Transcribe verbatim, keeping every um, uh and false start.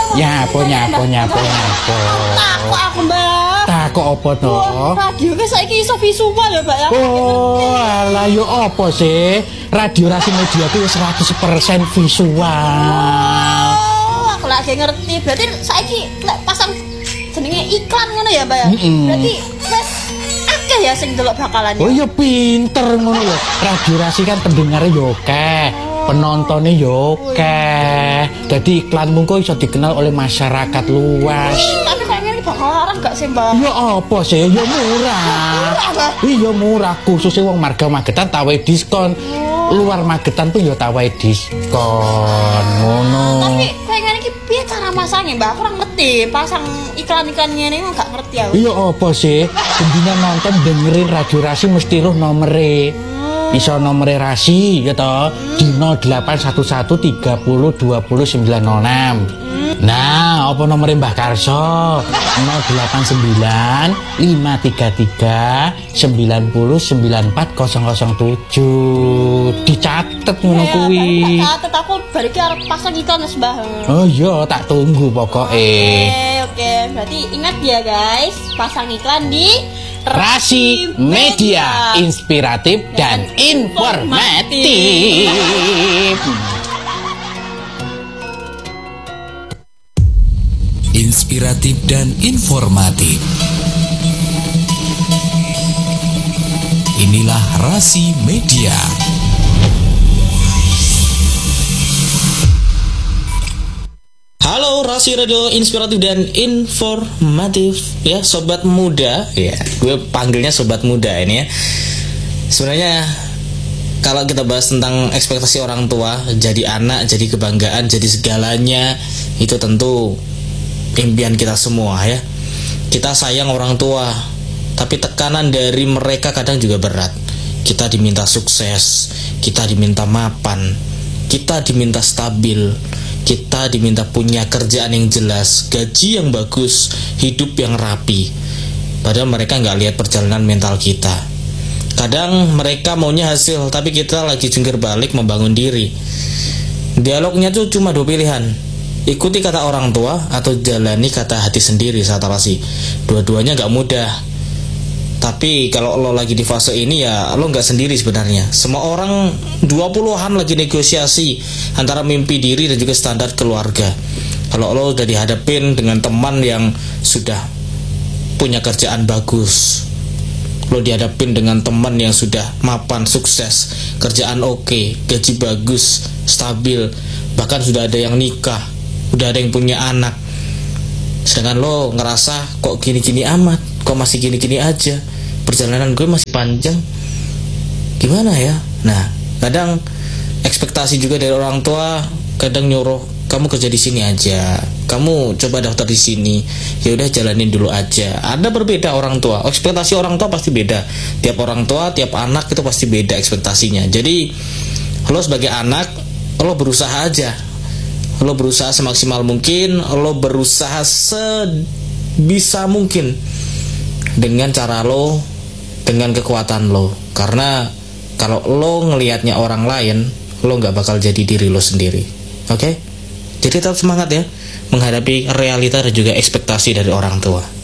Nyapo nyapo nyapo nyapo. Takut aku mbak. Takut apa to? Radio ki saiki iso visual ya mbak ya. Oh alah yo apa sih? Radio Rasi Media itu seratus persen visual. Oh aku lagi ngerti. Berarti saiki nek pasang jenenge iklan ngono ya mbak ya. Berarti wes akeh ya sing delok bakalannya. Oh ya pinter ngono ya. Radio Rasi kan pendengarnya yo akeh, penontonnya yo akeh. Jadi iklanmu kok iso dikenal oleh masyarakat luas. Tapi kayaknya ini bakal larang gak sih mbak? Ya apa sih? Ya murah. Iya murah, khususnya wong marga Magetan tawe diskon. Luar Magetan tuh ya tawe diskon. Ngono. Tapi kayaknya ini piye cara masangnya mbak? Aku kurang ngerti. Pasang iklan-iklannya ini gak ngerti ya. Iya apa sih? Bendina nonton dengerin Radio Rasi mesti roh nomere. Iso nomere Rasi ya toh di nol delapan satu satu tiga nol dua nol sembilan nol enam. Nah, apa nomor Mbah Karso? nol delapan sembilan lima tiga tiga sembilan nol sembilan empat nol nol tujuh. Dicatet ngono kuwi. Catet aku balik arep pasang iklan Mas Mbah. Oh iya, tak tunggu pokoknya. Oke, oke. Berarti ingat ya guys, pasang iklan di Rasi Media, inspiratif dan informatif. Inspiratif dan informatif. Inilah Rasi Media. Halo Rasi Radio inspiratif dan informatif ya sobat muda ya, gue panggilnya sobat muda ini ya. Sebenarnya kalau kita bahas tentang ekspektasi orang tua, jadi anak, jadi kebanggaan, jadi segalanya, itu tentu impian kita semua ya. Kita sayang orang tua, tapi tekanan dari mereka kadang juga berat. Kita diminta sukses, kita diminta mapan, kita diminta stabil, kita diminta punya kerjaan yang jelas, gaji yang bagus, hidup yang rapi. Padahal mereka nggak lihat perjalanan mental kita. Kadang mereka maunya hasil, tapi kita lagi jungkir balik membangun diri. Dialognya tuh cuma dua pilihan: ikuti kata orang tua atau jalani kata hati sendiri saat Rasi. Dua-duanya nggak mudah. Tapi kalau lo lagi di fase ini ya lo nggak sendiri sebenarnya. Semua orang dua puluhan lagi negosiasi antara mimpi diri dan juga standar keluarga. Kalau lo udah dihadapin dengan teman yang sudah punya kerjaan bagus, lo dihadapin dengan teman yang sudah mapan, sukses, kerjaan oke, gaji bagus, stabil, bahkan sudah ada yang nikah, udah ada yang punya anak. Sedangkan lo ngerasa kok gini-gini amat, kok masih gini-gini aja, perjalanan gue masih panjang, gimana ya? Nah, kadang ekspektasi juga dari orang tua kadang nyuruh kamu kerja di sini aja, kamu coba daftar di sini, ya udah jalanin dulu aja. Ada berbeda orang tua, ekspektasi orang tua pasti beda. Tiap orang tua, tiap anak itu pasti beda ekspektasinya. Jadi lo sebagai anak, lo berusaha aja, lo berusaha semaksimal mungkin, lo berusaha sebisa mungkin dengan cara lo, dengan kekuatan lo. Karena kalau lo ngelihatnya orang lain, lo nggak bakal jadi diri lo sendiri. Oke? Okay? Jadi tetap semangat ya menghadapi realita dan juga ekspektasi dari orang tua.